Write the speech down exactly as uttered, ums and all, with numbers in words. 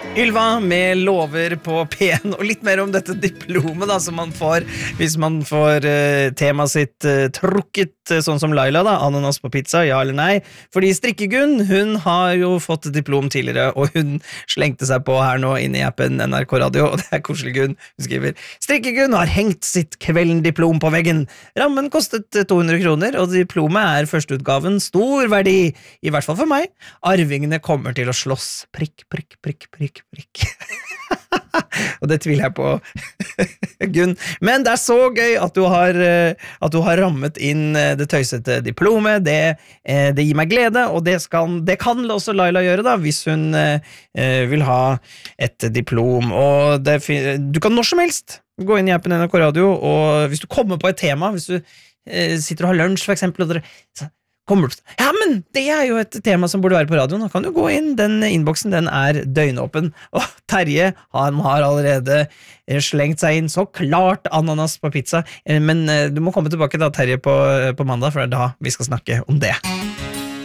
Ylva med lover på P en, og litt mer om dette diplomet da, som man får hvis man får uh, temaet sitt uh, trukket, uh, sånn som Laila da, ananas på pizza, ja eller nei. Fordi Strikkegunn, hun har jo fått diplom tidligere, og hun slengte seg på her nå inn i appen N R K Radio, og det er koselig Gunn, hun skriver Strikkegunn har hengt sitt kvelden-diplom på veggen. Rammen kostet to hundre kroner, og diplomet er førsteutgaven stor verdi, i hvert fall for meg. Arvingene kommer til å slåss, prikk, prikk, prikk, prikk, prikk. Og det tviler jeg på Gunn, men det er så gøy at du har, at du har rammet inn det tøysete diplomet. Det, det gir meg glede, og det, skal, det kan også Laila gjøre da, hvis hun eh, vil ha et diplom. Og det, du kan når som helst gå inn i appen N R K Radio, og hvis du kommer på et tema, hvis du eh, sitter og har lunsj for eksempel, og dere kommer du til, ja, men det er jo et tema som burde være på radioen, da kan du gå inn, den innboksen, den er døgnåpen, og Terje, han har allerede slengt seg inn, så klart ananas på pizza, men du må komme tilbake da, Terje, på, på mandag, for det er da vi skal snakke om det.